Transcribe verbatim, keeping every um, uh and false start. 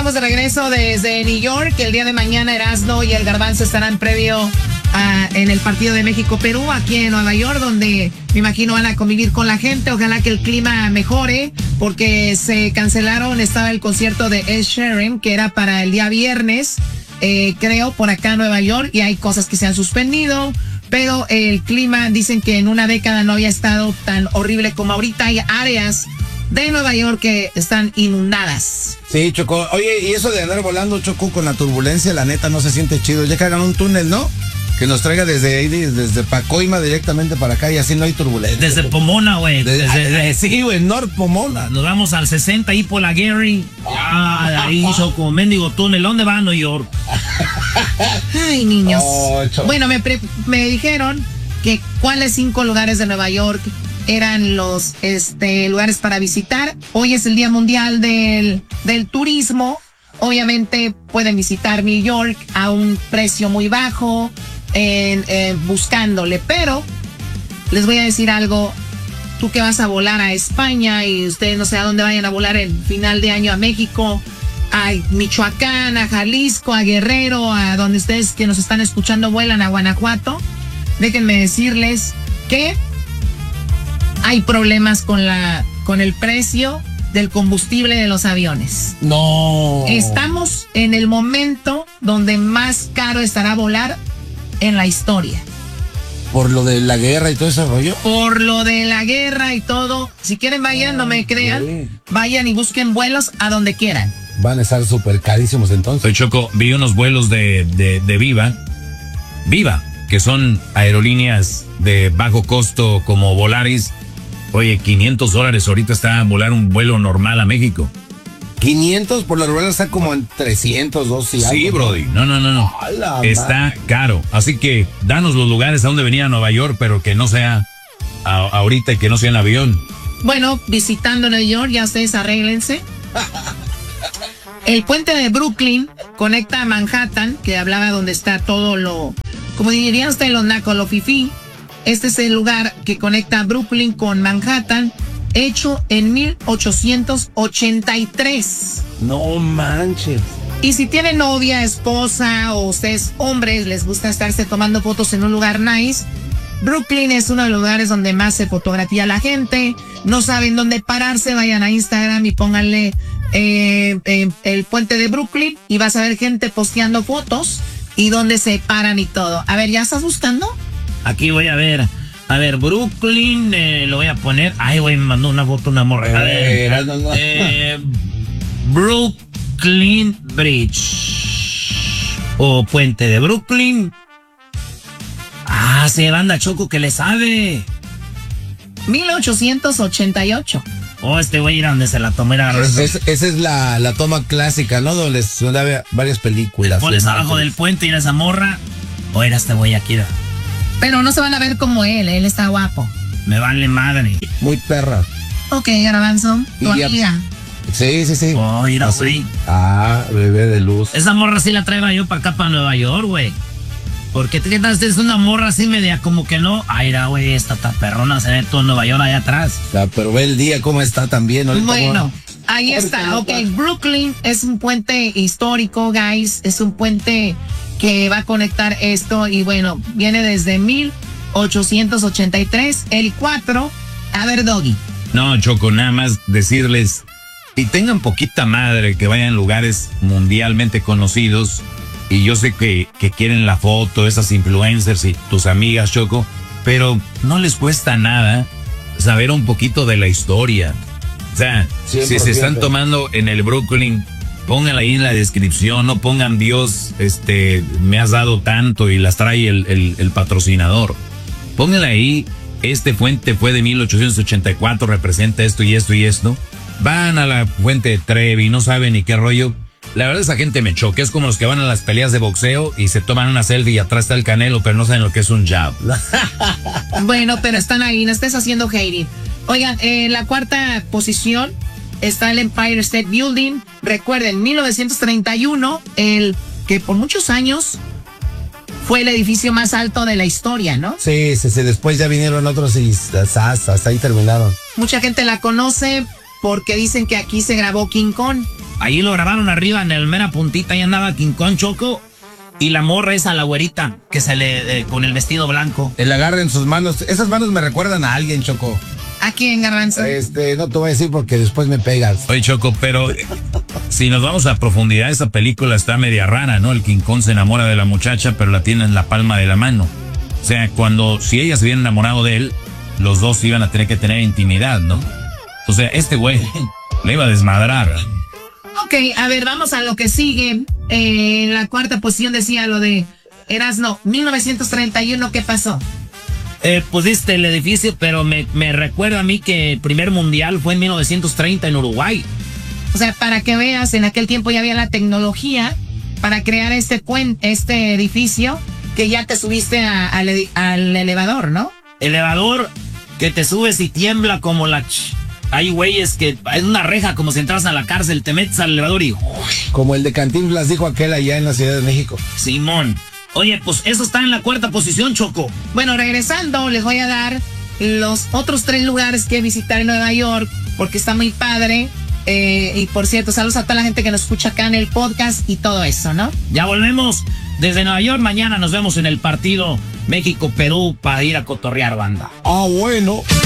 estamos de regreso desde New York. El día de mañana Erasmo y el Garbanzo estarán previo a, en el partido de México-Perú, aquí en Nueva York, donde me imagino van a convivir con la gente. Ojalá que el clima mejore, porque se cancelaron, estaba el concierto de Ed Sheeran, que era para el día viernes, eh, creo, por acá en Nueva York, y hay cosas que se han suspendido. Pero el clima, dicen que en una década no había estado tan horrible como ahorita. Hay áreas de Nueva York que están inundadas. Sí, Choco. Oye, y eso de andar volando, Choco, con la turbulencia, la neta no se siente chido. Ya que hagan un túnel, ¿no? Que nos traiga desde ahí, desde Pacoima directamente para acá, y así no hay turbulencia. Desde Pomona, güey. Desde, desde, sí, güey, North Pomona. Nos vamos al sesenta ahí por la Gary. Ah, ahí hizo como mendigo túnel. ¿Dónde va a New York? Ay, niños. Oh, bueno, me, pre me dijeron que cuáles cinco lugares de Nueva York eran los este, lugares para visitar. Hoy es el Día Mundial del, del Turismo. Obviamente pueden visitar New York a un precio muy bajo, en, eh, buscándole. Pero les voy a decir algo. Tú que vas a volar a España y ustedes no sé a dónde vayan a volar el final de año, a México, a Michoacán, a Jalisco, a Guerrero, a donde ustedes que nos están escuchando vuelan, a Guanajuato. Déjenme decirles que hay problemas con la con el precio del combustible de los aviones. No. Estamos en el momento donde más caro estará volar en la historia. Por lo de la guerra y todo ese rollo. Por lo de la guerra y todo. Si quieren vayan, no me crean. Sí. Vayan y busquen vuelos a donde quieran. Van a estar súper carísimos entonces. Soy Choco, vi unos vuelos de, de, de Viva. Viva, que son aerolíneas de bajo costo como Volaris. Oye, quinientos dólares ahorita está a volar un vuelo normal a México. quinientos por la rueda está como en trescientos, dos y algo. Sí, Brody. No, no, no, no. Está caro. Así que danos los lugares a donde venir a Nueva York, pero que no sea a, ahorita y que no sea en avión. Bueno, visitando Nueva York, ya ustedes arréglense. El puente de Brooklyn conecta a Manhattan, que hablaba donde está todo lo, como dirían ustedes, los nacos, lo fifí. Este es el lugar que conecta a Brooklyn con Manhattan, hecho en mil ochocientos ochenta y tres. No manches. Y si tienen novia, esposa o ustedes hombres les gusta estarse tomando fotos en un lugar nice, Brooklyn es uno de los lugares donde más se fotografía la gente. No saben dónde pararse, vayan a Instagram y pónganle eh, eh, el puente de Brooklyn y vas a ver gente posteando fotos y dónde se paran y todo. A ver, ¿ya estás buscando? Aquí voy a ver. A ver, Brooklyn, eh, lo voy a poner. Ay, güey, me mandó una foto una morra. A ver, eh, no, no. Eh, Brooklyn Bridge. O puente de Brooklyn. Ah, sí, banda Choco que le sabe. mil ochocientos ochenta y ocho. Oh, este güey era donde se la tomó. Era... Es, es, esa es la, la toma clásica, ¿no? Donde, donde había varias películas. Pones abajo del puente y era esa morra. O era este güey aquí. Pero no se van a ver como él, él está guapo. Me vale madre. Muy perra. Ok, Garbanzo, tu amiga. Sí, sí, sí. Oh, mira, güey. Ah, bebé de luz. Esa morra sí la traía yo para acá, para Nueva York, güey. Porque te quedas, es una morra así media como que no. Ay, era, güey, esta está perrona, se ve todo Nueva York allá atrás. Ya, pero ve el día cómo está también. Ahorita bueno, como... ahí está. Ok, Brooklyn es un puente histórico, guys. Es un puente que va a conectar esto y bueno, viene desde mil ochocientos ochenta y tres, el cuatro. A ver, Doggy. No, Choco, nada más decirles, y tengan poquita madre que vayan a lugares mundialmente conocidos, y yo sé que, que quieren la foto, esas influencers y tus amigas, Choco, pero no les cuesta nada saber un poquito de la historia. O sea, cien por ciento. Si se están tomando en el Brooklyn, pónganla ahí en la descripción, no pongan Dios, este, me has dado tanto y las trae el, el, el patrocinador. Pónganla ahí, este fuente fue de mil ochocientos ochenta y cuatro, representa esto y esto y esto. Van a la fuente de Trevi, no saben ni qué rollo. La verdad esa gente me choca, es como los que van a las peleas de boxeo y se toman una selfie y atrás está el Canelo, pero no saben lo que es un jab. Bueno, pero están ahí, no estés haciendo hating. Oigan, en la cuarta posición está el Empire State Building. Recuerden, mil novecientos treinta y uno, el que por muchos años fue el edificio más alto de la historia, ¿no? Sí, sí, sí. Después ya vinieron otros y hasta, hasta ahí terminaron. Mucha gente la conoce porque dicen que aquí se grabó King Kong. Ahí lo grabaron arriba en el mera puntita, ahí andaba King Kong, Choco. Y la morra esa, la güerita, que se le, eh, con el vestido blanco. El agarre en sus manos. Esas manos me recuerdan a alguien, Choco. ¿A quién, Garbanzo? Este, no te voy a decir porque después me pegas. Oye, Choco, pero si nos vamos a profundidad, esa película está media rara, ¿no? El King Kong se enamora de la muchacha, pero la tiene en la palma de la mano. O sea, cuando, si ella se hubiera enamorado de él, los dos iban a tener que tener intimidad, ¿no? O sea, este güey le iba a desmadrar. Ok, a ver, vamos a lo que sigue. Eh, en la cuarta posición decía lo de Erasno, mil novecientos treinta y uno, ¿qué pasó? Eh, pusiste el edificio, pero me, me recuerda a mí que el primer mundial fue en mil novecientos treinta en Uruguay. O sea, para que veas, en aquel tiempo ya había la tecnología para crear este, cuen este edificio que ya te subiste a, a, al, al elevador, ¿no? Elevador que te subes y tiembla como la... Ch Hay güeyes que es una reja, como si entras a la cárcel, te metes al elevador y... Como el de Cantinflas dijo aquel allá en la Ciudad de México. Simón. Oye, pues eso está en la cuarta posición, Choco. Bueno, regresando, les voy a dar los otros tres lugares que visitar en Nueva York, porque está muy padre. Eh, y por cierto, saludos a toda la gente que nos escucha acá en el podcast y todo eso, ¿no? Ya volvemos desde Nueva York. Mañana nos vemos en el partido México-Perú para ir a cotorrear, banda. Ah, bueno.